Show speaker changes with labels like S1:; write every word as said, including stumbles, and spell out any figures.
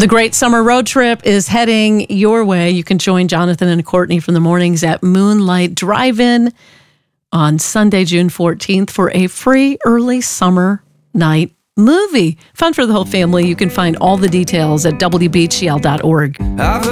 S1: The Great Summer Road Trip is heading your way. You can join Jonathan and Courtney from the mornings at Moonlight Drive-In on Sunday, June fourteenth for a free early summer night movie. Fun for the whole family. You can find all the details at W B G L dot org.